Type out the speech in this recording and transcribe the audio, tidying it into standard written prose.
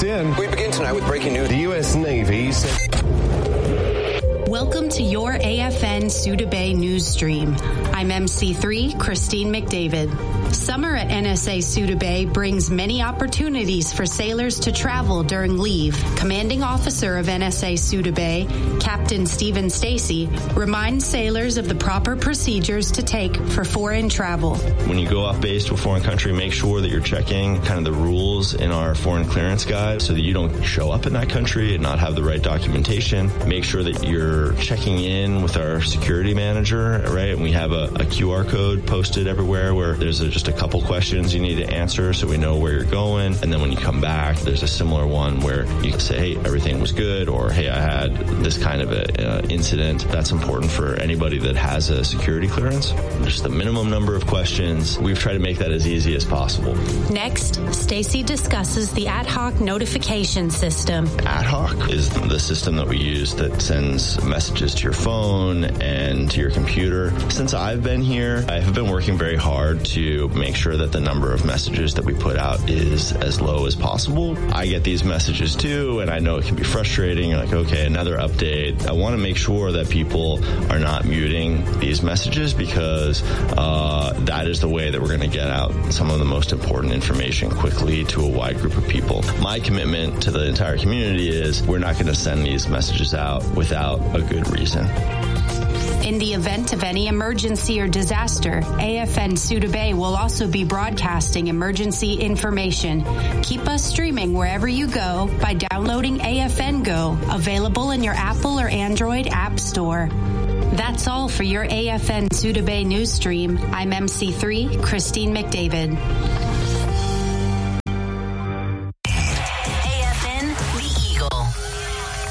Next in, we begin tonight with breaking news. The U.S. Navy says... Welcome to your AFN Suda Bay news stream. I'm MC3 Christine McDavid. Summer at NSA Suda Bay brings many opportunities for sailors to travel during leave. Commanding Officer of NSA Suda Bay, Captain Stephen Stacy, reminds sailors of the proper procedures to take for foreign travel. When you go off base to a foreign country, make sure that you're checking kind of the rules in our foreign clearance guide so that you don't show up in that country and not have the right documentation. Make sure that you're checking in with our security manager, right? And we have a QR code posted everywhere where there's just a couple questions you need to answer so we know where you're going. And then when you come back, there's a similar one where you can say, hey, everything was good, or hey, I had this kind of a incident. That's important for anybody that has a security clearance. Just the minimum number of questions. We've tried to make that as easy as possible. Next, Stacy discusses the ad hoc notification system. Ad hoc is the system that we use that sends messages to your phone and to your computer. Since I've been here, I have been working very hard to make sure that the number of messages that we put out is as low as possible. I get these messages too, and I know it can be frustrating. You're like, okay, another update. I want to make sure that people are not muting these messages because that is the way that we're going to get out some of the most important information quickly to a wide group of people. My commitment to the entire community is we're not going to send these messages out without a good reason. In the event of any emergency or disaster, AFN Suda Bay will also be broadcasting emergency information. Keep us streaming wherever you go by downloading AFN Go, available in your Apple or Android app store. That's all for your AFN Suda Bay news stream. I'm MC3 Christine McDavid.